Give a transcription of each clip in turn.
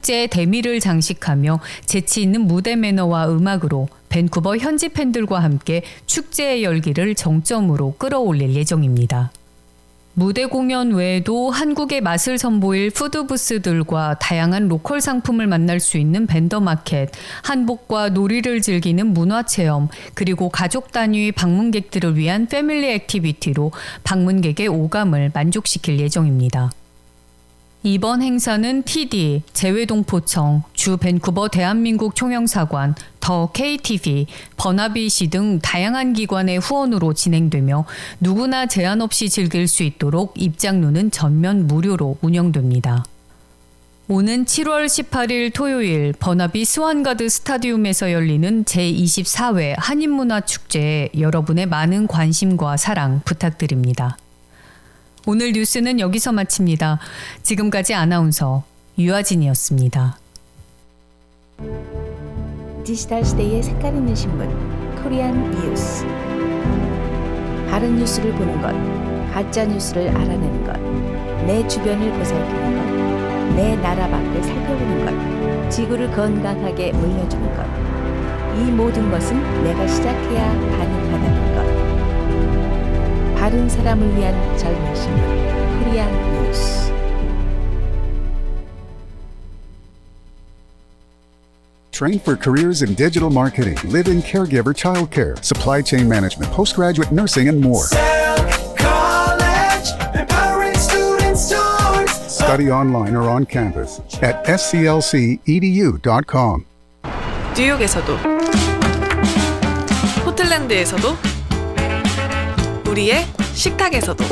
축제의 대미를 장식하며 재치 있는 무대 매너와 음악으로 밴쿠버 현지 팬들과 함께 축제의 열기를 정점으로 끌어올릴 예정입니다. 무대 공연 외에도 한국의 맛을 선보일 푸드부스들과 다양한 로컬 상품을 만날 수 있는 벤더마켓, 한복과 놀이를 즐기는 문화체험, 그리고 가족 단위 방문객들을 위한 패밀리 액티비티로 방문객의 오감을 만족시킬 예정입니다. 이번 행사는 TD, 재외동포청, 주 밴쿠버 대한민국 총영사관, 더 KTV, 버나비시 등 다양한 기관의 후원으로 진행되며 누구나 제한 없이 즐길 수 있도록 입장료는 전면 무료로 운영됩니다. 오는 7월 18일 토요일 버나비 스완가드 스타디움에서 열리는 제24회 한인문화축제에 여러분의 많은 관심과 사랑 부탁드립니다. 오늘 뉴스는 여기서 마칩니다. 지금까지 아나운서 유아진이었습니다. 디지털 시대의 색깔 있는 신문 코리안 뉴스. 바른 뉴스를 보는 것, 가짜 뉴스를 알아내는 것, 내 주변을 보살피는 것, 내 나라 밖을 살펴보는 것, 지구를 건강하게 물려주는 것. 이 모든 것은 내가 시작해야 가능하다는 것. 바른 사람을 위한 젊은 신문 코리안 뉴스. Train for careers in digital marketing, live-in caregiver childcare, supply chain management, postgraduate nursing, and more. College, empowering students towards Study online or on campus at sclcedu.com. 뉴욕에서도, 포틀랜드에서도, 우리의 식탁에서도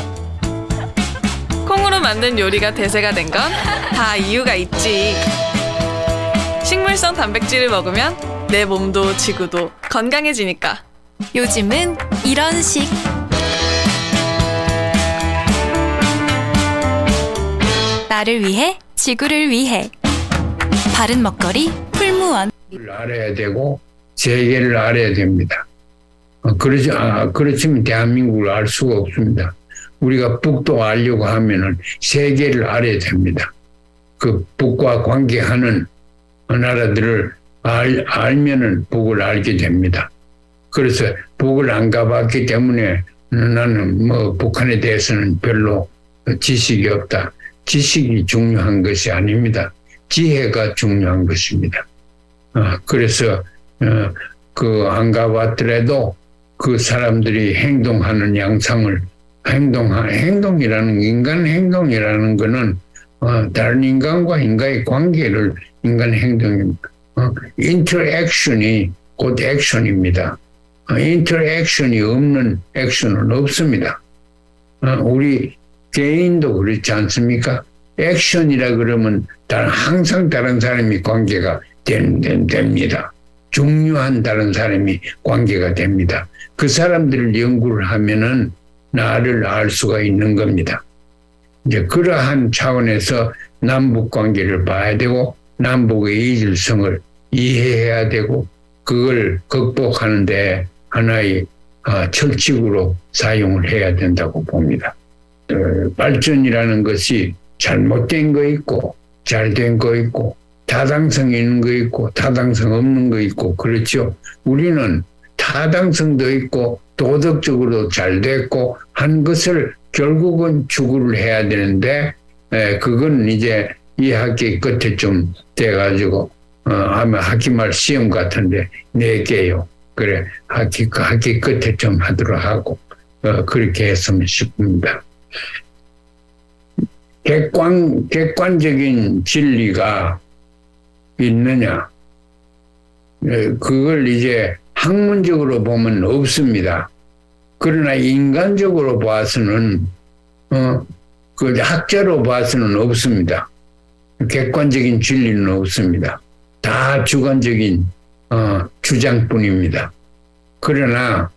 콩으로 만든 요리가 대세가 된 건 다 이유가 있지. 식물성 단백질을 먹으면 내 몸도 지구도 건강해지니까. 요즘은 이런 식. 나를 위해, 지구를 위해. 바른 먹거리 풀무원. 알아야 되고 세계를 알아야 됩니다. 그렇지만 대한민국을 알 수가 없습니다. 우리가 북도 알려고 하면은 세계를 알아야 됩니다. 그 북과 관계하는 나라들을 알면은 북을 알게 됩니다. 그래서 북을 안 가봤기 때문에 나는 북한에 대해서는 별로 지식이 없다. 지식이 중요한 것이 아닙니다. 지혜가 중요한 것입니다. 그래서 안 가봤더라도 그 사람들이 행동하는 양상을 인간 행동이라는 거는 다른 인간과 인간의 관계를 인간 행동입니다. 인터액션이 곧 액션입니다. 인터액션이 없는 액션은 없습니다. 우리 개인도 그렇지 않습니까? 액션이라 그러면 항상 다른 사람이 관계가 됩니다. 중요한 다른 사람이 관계가 됩니다. 그 사람들을 연구를 하면은 나를 알 수가 있는 겁니다. 이제 그러한 차원에서 남북 관계를 봐야 되고 남북의 이질성을 이해해야 되고 그걸 극복하는데 하나의 철칙으로 사용을 해야 된다고 봅니다. 발전이라는 것이 잘못된 거 있고 잘된 거 있고 타당성 있는 거 있고 타당성 없는 거 있고 그렇죠. 우리는 타당성도 있고 도덕적으로 잘 됐고 한 것을 결국은 추구를 해야 되는데 그건 이제 이 학기 끝에 좀 돼가지고 아마 학기말 시험 같은데 4개요. 그래 학기 끝에 좀 하도록 하고 그렇게 했으면 싶습니다. 객관적인 진리가 있느냐? 그걸 이제 학문적으로 보면 없습니다. 그러나 인간적으로 봐서는 그 학자로 봐서는 없습니다. 객관적인 진리는 없습니다. 다 주관적인 주장뿐입니다. 그러나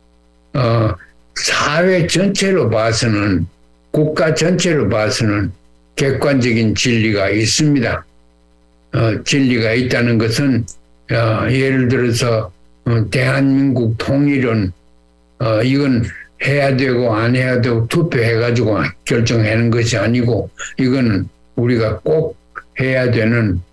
사회 전체로 봐서는 국가 전체로 봐서는 객관적인 진리가 있습니다. 진리가 있다는 것은 예를 들어서 대한민국 통일은 이건 해야 되고 안 해야 되고 투표해가지고 결정하는 것이 아니고 이거는 우리가 꼭 해야 되는